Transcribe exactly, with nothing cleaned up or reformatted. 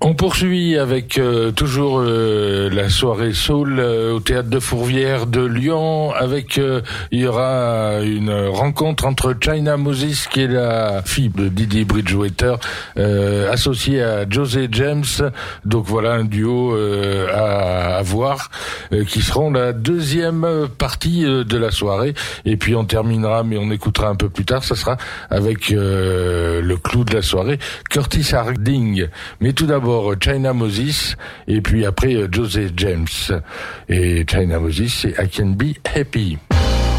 On poursuit avec euh, toujours euh, la soirée soul euh, au théâtre de Fourvière de Lyon. Avec euh, il y aura une rencontre entre China Moses, qui est la fille de Didi Bridgewater, euh, associée à José James. Donc voilà un duo euh, à, à voir, euh, qui seront la deuxième partie euh, de la soirée. Et puis on terminera, mais on écoutera un peu plus tard. Ça sera avec euh, le clou de la soirée, Curtis Harding. Mais tout d'abord China Moses, et puis après José James. Et China Moses, c'est I Can Be Happy.